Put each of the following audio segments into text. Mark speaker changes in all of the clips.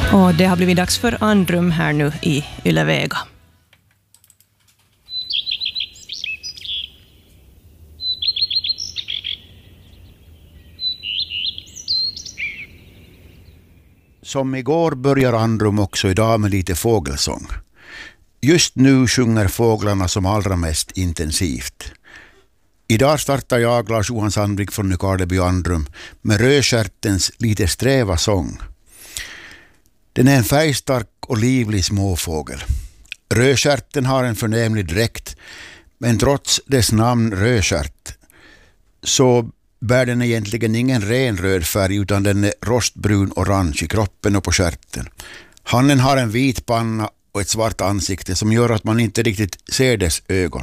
Speaker 1: Och det har blivit dags för andrum här nu i Yle Vega.
Speaker 2: Som igår börjar andrum också idag med lite fågelsång. Just nu sjunger fåglarna som allra mest intensivt. Idag startar jag, Lars-Johan Sandvik från Nykarleby andrum, med rödstjärtens lite sträva sång. Den är en färgstark och livlig småfågel. Rödstjärten har en förnämlig dräkt, men trots dess namn rödstjärt så bär den egentligen ingen ren röd färg, utan den är rostbrun orange i kroppen och på stjärten. Hannen har en vit panna och ett svart ansikte som gör att man inte riktigt ser dess ögon.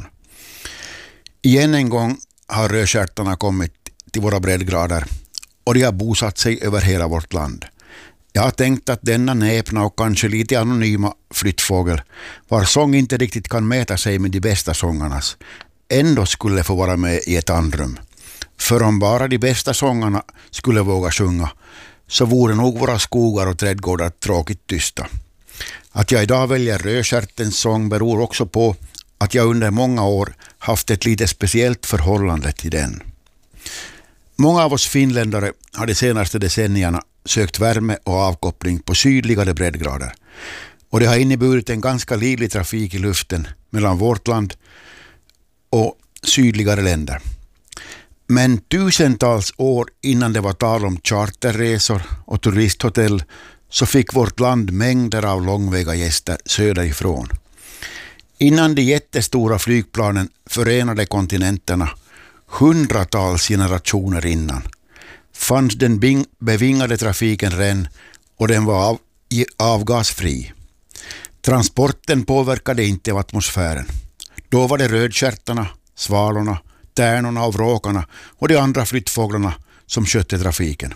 Speaker 2: Igen en gång har rödstjärtarna kommit till våra breddgrader och de har bosatt sig över hela vårt land. Jag har tänkt att denna näpna och kanske lite anonyma flyttfågel, var sång inte riktigt kan mäta sig med de bästa sångarnas, ändå skulle få vara med i ett andrum. För om bara de bästa sångarna skulle våga sjunga, så vore nog våra skogar och trädgårdar tråkigt tysta. Att jag idag väljer rödstjärtens sång beror också på att jag under många år haft ett lite speciellt förhållande till den. Många av oss finländare har de senaste decennierna sökt värme och avkoppling på sydligare breddgrader. Och det har inneburit en ganska livlig trafik i luften mellan vårt land och sydligare länder. Men tusentals år innan det var tal om charterresor och turisthotell så fick vårt land mängder av långväga gäster söderifrån. Innan de jättestora flygplanen förenade kontinenterna, hundratals generationer innan, fanns den bevingade trafiken redan och den var avgasfri. Transporten påverkade inte av atmosfären. Då var det rödstjärtarna, svalorna, tärnorna och vråkarna och de andra flyttfåglarna som skötte trafiken.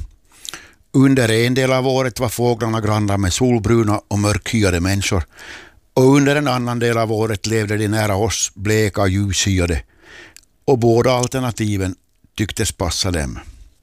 Speaker 2: Under en del av året var fåglarna grannar med solbruna och mörkhyade människor, och under en annan del av året levde de nära oss, bleka och ljushyade, och båda alternativen tycktes passa dem.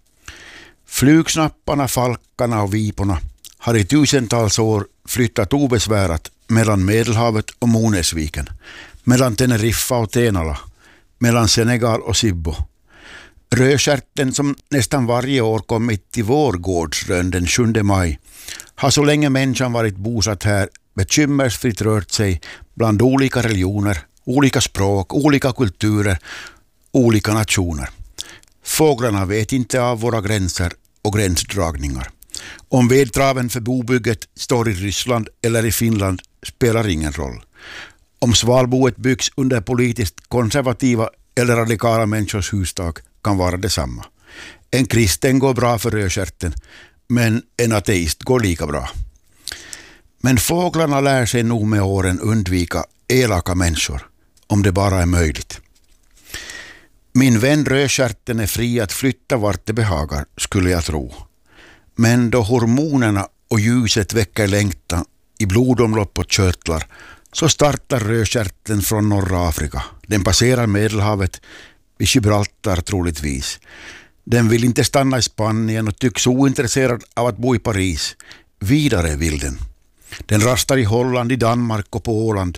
Speaker 2: Flugsnapparna, falkarna och viporna har i tusentals år flyttat obesvärat mellan Medelhavet och Monesviken, mellan Teneriffa och Tenala, mellan Senegal och Sibbo. Rödstjärten, som nästan varje år kommit till vår gårdsrön den 7 maj, har så länge människan varit bosatt här bekymmersfritt rört sig bland olika religioner, olika språk, olika kulturer, olika nationer. Fåglarna vet inte av våra gränser och gränsdragningar. Om vedtraven för bobygget står i Ryssland eller i Finland spelar ingen roll. Om svalboet byggs under politiskt konservativa eller radikala människors hustak kan vara detsamma. En kristen går bra för rödstjärten, men en ateist går lika bra. Men fåglarna lär sig nog med åren undvika elaka människor, om det bara är möjligt. Min vän rödstjärten är fri att flytta vart det behagar, skulle jag tro. Men då hormonerna och ljuset väcker längtan i blodomlopp och körtlar, så startar rödstjärten från norra Afrika. Den passerar Medelhavet vid Gibraltar troligtvis. Den vill inte stanna i Spanien och tycks ointresserad av att bo i Paris. Vidare vill den. Den rastar i Holland, i Danmark och på Åland